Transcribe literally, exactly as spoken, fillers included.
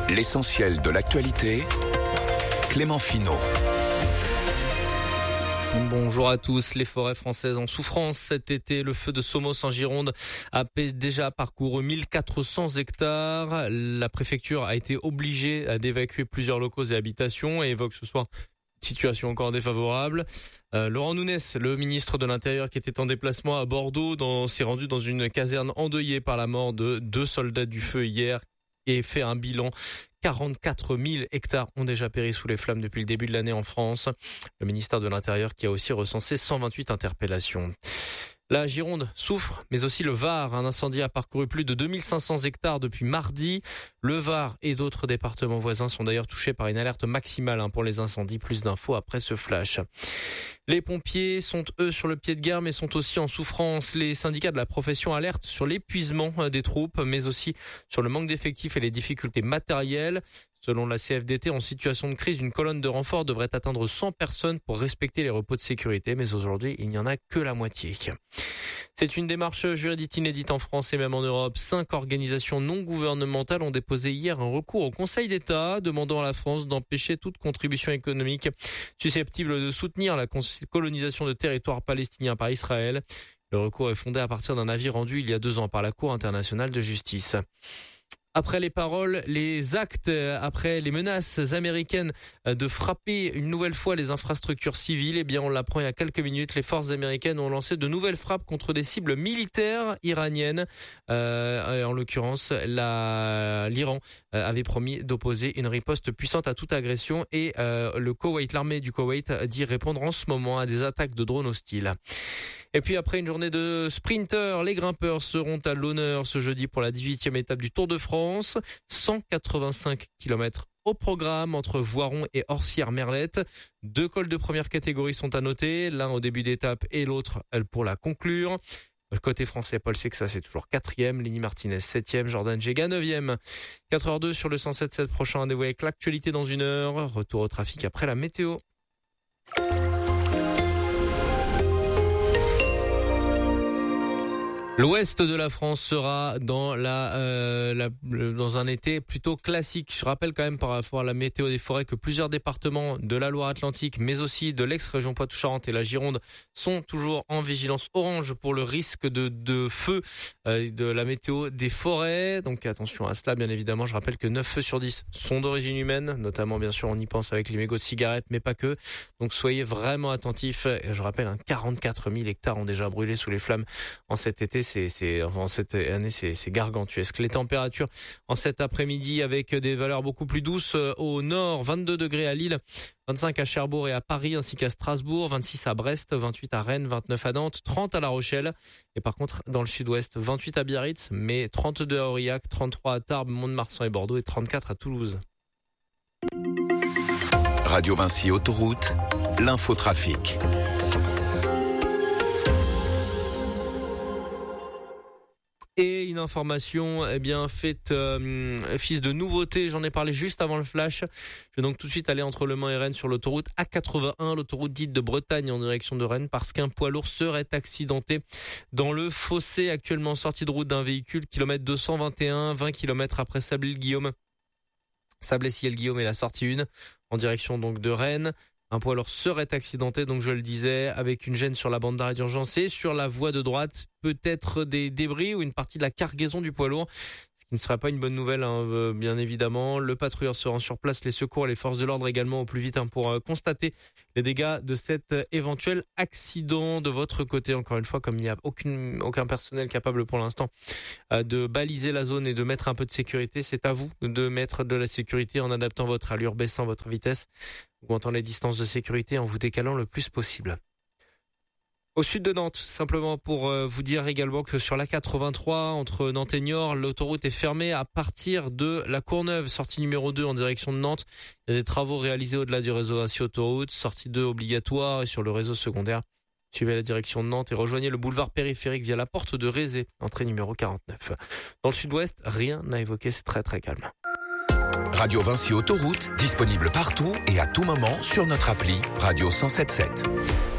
L'essentiel de l'actualité, Clément Finot. Bonjour à tous. Les forêts françaises en souffrance cet été. Le feu de Somos en Gironde a déjà parcouru mille quatre cents hectares. La préfecture a été obligée d'évacuer plusieurs locaux et habitations et évoque ce soir une situation encore défavorable. Euh, Laurent Nunez, le ministre de l'Intérieur qui était en déplacement à Bordeaux, dans, s'est rendu dans une caserne endeuillée par la mort de deux soldats du feu hier et fait un bilan. quarante-quatre mille hectares ont déjà péri sous les flammes depuis le début de l'année en France. Le ministère de l'Intérieur qui a aussi recensé cent vingt-huit interpellations. La Gironde souffre, mais aussi le Var. Un incendie a parcouru plus de deux mille cinq cents hectares depuis mardi. Le Var et d'autres départements voisins sont d'ailleurs touchés par une alerte maximale pour les incendies. Plus d'infos après ce flash. Les pompiers sont eux sur le pied de guerre mais sont aussi en souffrance. Les syndicats de la profession alertent sur l'épuisement des troupes mais aussi sur le manque d'effectifs et les difficultés matérielles. Selon la C F D T, en situation de crise, une colonne de renfort devrait atteindre cent personnes pour respecter les repos de sécurité, mais aujourd'hui, il n'y en a que la moitié. C'est une démarche juridique inédite en France et même en Europe. Cinq organisations non gouvernementales ont déposé hier un recours au Conseil d'État demandant à la France d'empêcher toute contribution économique susceptible de soutenir la colonisation de territoires palestiniens par Israël. Le recours est fondé à partir d'un avis rendu il y a deux ans par la Cour internationale de justice. Après les paroles, les actes, après les menaces américaines de frapper une nouvelle fois les infrastructures civiles, eh bien on l'apprend il y a quelques minutes, les forces américaines ont lancé de nouvelles frappes contre des cibles militaires iraniennes. Euh, en l'occurrence, la, l'Iran avait promis d'opposer une riposte puissante à toute agression et euh, le Koweït, l'armée du Koweït dit répondre en ce moment à des attaques de drones hostiles. Et puis après une journée de sprinter, les grimpeurs seront à l'honneur ce jeudi pour la dix-huitième étape du Tour de France. cent quatre-vingt-cinq kilomètres au programme entre Voiron et Orsières-Merlette. Deux cols de première catégorie sont à noter, l'un au début d'étape et l'autre pour la conclure. Côté français, Paul Sexa c'est toujours quatrième, Lenny Martinez septième, Jordan Jega neuvième. quatre heures deux sur le cent sept virgule sept, prochain rendez-vous avec l'actualité dans une heure. Retour au trafic après la météo. L'ouest de la France sera dans la, euh, la le, dans un été plutôt classique. Je rappelle quand même par rapport à la météo des forêts que plusieurs départements de la Loire-Atlantique, mais aussi de l'ex-région Poitou-Charentes et la Gironde sont toujours en vigilance orange pour le risque de, de feu euh, de la météo des forêts. Donc attention à cela, bien évidemment. Je rappelle que neuf feux sur dix sont d'origine humaine, notamment bien sûr on y pense avec les mégots de cigarettes, mais pas que. Donc soyez vraiment attentifs. Et je rappelle, hein, quarante-quatre mille hectares ont déjà brûlé sous les flammes en cet été. C'est, c'est, en cette année, c'est, c'est gargantuesque. Les températures en cet après-midi avec des valeurs beaucoup plus douces au nord, vingt-deux degrés à Lille, vingt-cinq à Cherbourg et à Paris ainsi qu'à Strasbourg, vingt-six à Brest, vingt-huit à Rennes, vingt-neuf à Nantes, trente à La Rochelle. Et par contre, dans le sud-ouest, vingt-huit à Biarritz, mais trente-deux à Aurillac, trente-trois à Tarbes, Mont-de-Marsan et Bordeaux et trente-quatre à Toulouse. Radio Vinci Autoroute, l'infotrafic. Et une information, eh bien, faite, euh, fils de nouveauté. J'en ai parlé juste avant le flash. Je vais donc tout de suite aller entre Le Mans et Rennes sur l'autoroute A quatre-vingt-un, l'autoroute dite de Bretagne en direction de Rennes, parce qu'un poids lourd serait accidenté dans le fossé actuellement sorti de route d'un véhicule, kilomètre deux cent vingt et un, vingt kilomètres après Sablé-le-Guillaume. Sablé-Ciel-Guillaume est la sortie un, en direction donc de Rennes. Un poids lourd serait accidenté, donc je le disais, avec une gêne sur la bande d'arrêt d'urgence et sur la voie de droite, peut-être des débris ou une partie de la cargaison du poids lourd. Ce qui ne serait pas une bonne nouvelle, hein, bien évidemment. Le patrouilleur se rend sur place, les secours et les forces de l'ordre également au plus vite hein, pour euh, constater les dégâts de cet euh, éventuel accident. De votre côté, encore une fois, comme il n'y a aucune, aucun personnel capable pour l'instant euh, de baliser la zone et de mettre un peu de sécurité, c'est à vous de mettre de la sécurité en adaptant votre allure, baissant votre vitesse, augmentant les distances de sécurité, en vous décalant le plus possible. Au sud de Nantes, simplement pour vous dire également que sur l'A quatre-vingt-trois, entre Nantes et Niort, l'autoroute est fermée à partir de la Courneuve, sortie numéro deux en direction de Nantes. Il y a des travaux réalisés au-delà du réseau Vinci Autoroute, sortie deux obligatoire et sur le réseau secondaire. Suivez la direction de Nantes et rejoignez le boulevard périphérique via la porte de Rézé, entrée numéro quarante-neuf. Dans le sud-ouest, rien à évoquer, c'est très très calme. Radio Vinci Autoroute, disponible partout et à tout moment sur notre appli Radio cent sept virgule sept.